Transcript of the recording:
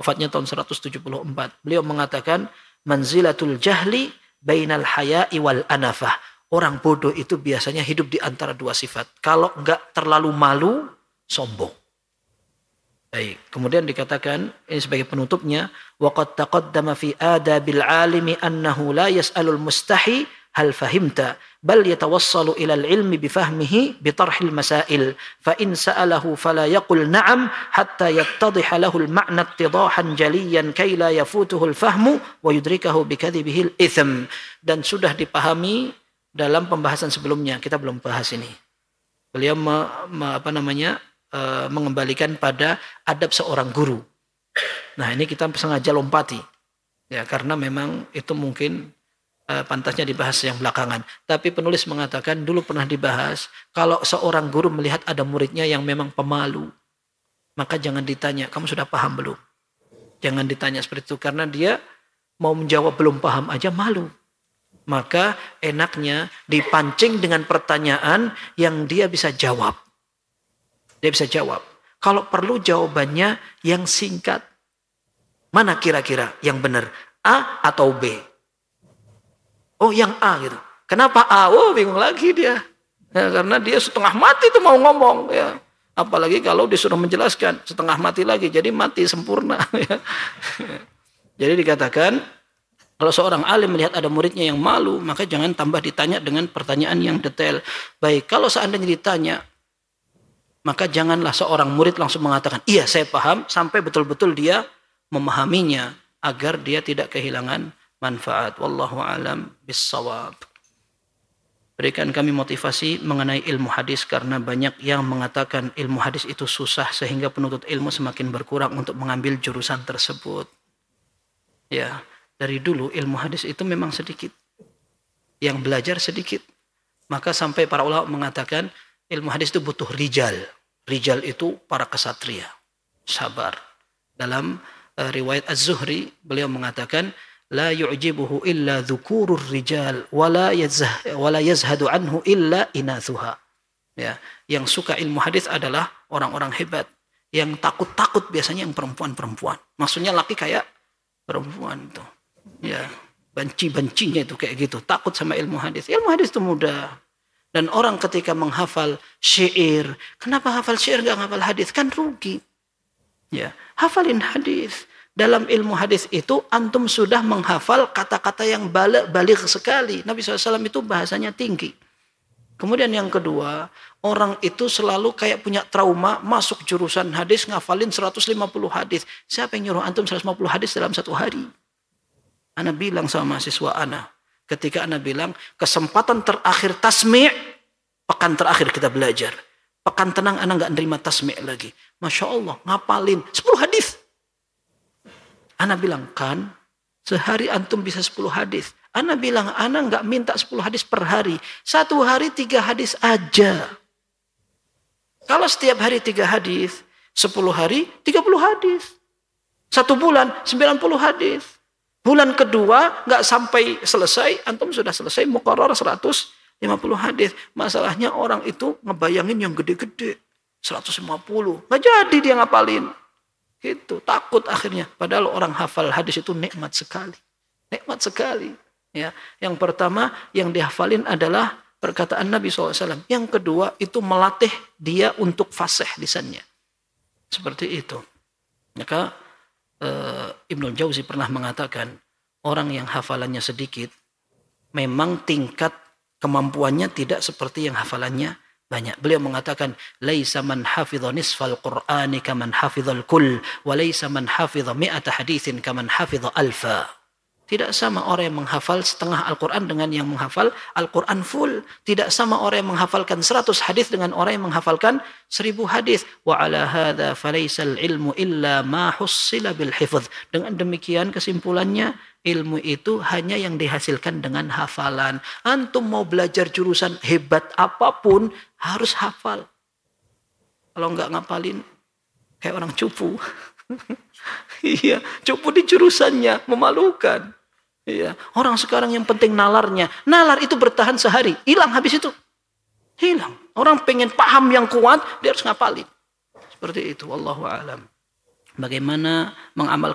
wafatnya tahun 174. Beliau mengatakan, manzilatul jahli bainal haya'i wal anafah. Orang bodoh itu biasanya hidup di antara dua sifat. Kalau enggak terlalu malu, sombong. Baik. Kemudian dikatakan, ini sebagai penutupnya, waqad taqaddama fi adabil alimi annahu la yas'alul mustahi hal fahimta bal yatawassalu ila al-ilmi bifahmihi bitarhil masail fa in sa'alahu fala yaqul na'am hatta yattadhiha lahu al-ma'na ittidahan jaliyan kay la yafutuhu al-fahmu wa yudrikahu bikadhibihi al-itham. Dan sudah dipahami dalam pembahasan sebelumnya, kita belum bahas ini. Beliau mengembalikan pada adab seorang guru. Nah, ini kita sengaja lompati. Ya, karena memang itu mungkin pantasnya dibahas yang belakangan. Tapi penulis mengatakan dulu pernah dibahas, kalau seorang guru melihat ada muridnya yang memang pemalu, maka jangan ditanya, kamu sudah paham belum? Jangan ditanya seperti itu, karena dia mau menjawab belum paham aja malu. Maka enaknya dipancing dengan pertanyaan yang dia bisa jawab. Dia bisa jawab. Kalau perlu jawabannya yang singkat. Mana kira-kira yang benar? A atau B? Oh, yang A gitu. Kenapa A? Oh, bingung lagi dia. Ya, karena dia setengah mati tuh mau ngomong. Ya. Apalagi kalau disuruh menjelaskan. Setengah mati lagi. Jadi mati sempurna. Ya. Jadi dikatakan, kalau seorang alim melihat ada muridnya yang malu, maka jangan tambah ditanya dengan pertanyaan yang detail. Baik, kalau seandainya ditanya, maka janganlah seorang murid langsung mengatakan, iya saya paham, sampai betul-betul dia memahaminya, agar dia tidak kehilangan manfaat. Wallahu a'lam bissawab. Berikan kami motivasi mengenai ilmu hadis, karena banyak yang mengatakan ilmu hadis itu susah, sehingga penuntut ilmu semakin berkurang untuk mengambil jurusan tersebut. Ya, dari dulu ilmu hadis itu memang sedikit. Yang belajar sedikit. Maka sampai para ulama mengatakan ilmu hadis itu butuh rijal. Rijal itu para kesatria. Sabar. Dalam riwayat Az-Zuhri, beliau mengatakan, la yu'jibuhu illa dhukurur rijal wala yazhadu anhu illa inathuha. Ya, yang suka ilmu hadis adalah orang-orang hebat. Yang takut-takut biasanya yang perempuan-perempuan. Maksudnya laki kayak perempuan tuh. Ya, benci-bencinya itu kayak gitu. Takut sama ilmu hadis. Ilmu hadis itu mudah. Dan orang ketika menghafal syair, kenapa hafal syair gak hafal hadis? Kan rugi. Ya, hafalin hadis. Dalam ilmu hadis itu antum sudah menghafal kata-kata yang balik sekali. Nabi SAW itu bahasanya tinggi. Kemudian yang kedua, orang itu selalu kayak punya trauma masuk jurusan hadis ngafalin 150 hadis. Siapa yang nyuruh antum 150 hadis dalam satu hari? Ana bilang sama mahasiswa ana, ketika ana bilang kesempatan terakhir tasmi', pekan terakhir kita belajar. Pekan tenang ana nggak nerima tasmi' lagi. Masya Allah, ngapalin 10 hadis. Ana bilang, kan sehari antum bisa 10 hadis. Ana bilang, ana nggak minta 10 hadis per hari. Satu hari 3 hadis aja. Kalau setiap hari 3 hadis, 10 hari 30 hadis. 1 bulan 90 hadis. Bulan kedua nggak sampai selesai, antum sudah selesai muqarrar 150 hadis. Masalahnya orang itu ngebayangin yang gede-gede. 150. Nggak jadi dia ngapalin. Gitu, takut akhirnya. Padahal orang hafal hadis itu nikmat sekali. Nikmat sekali. Ya. Yang pertama yang dihafalin adalah perkataan Nabi SAW. Yang kedua itu melatih dia untuk fasih lisannya. Seperti itu. Maka Ibnul Jauzi pernah mengatakan, orang yang hafalannya sedikit, memang tingkat kemampuannya tidak seperti yang hafalannya banyak. Beliau mengatakan, laisa man hafidha nisfal qur'ani kaman hafidhal kull, wa laisa man hafidha mi'ata haditsin kaman hafidha alfa. Tidak sama orang yang menghafal setengah Al-Quran dengan yang menghafal Al-Quran full. Tidak sama orang yang menghafalkan 100 hadis dengan orang yang menghafalkan 1000 hadis. Wa ala hadha falaisal ilmu illa ma hussila bil hifdz. Dengan demikian kesimpulannya, ilmu itu hanya yang dihasilkan dengan hafalan. Antum mau belajar jurusan hebat apapun, harus hafal. Kalau enggak ngapalin, kayak orang cupu. Iya, cupu di jurusannya, memalukan. Iya, orang sekarang yang penting nalarnya. Nalar itu bertahan sehari, hilang habis itu. Hilang. Orang pengen paham yang kuat, dia harus ngapalin. Seperti itu, wallahu a'lam. Bagaimana mengamalkan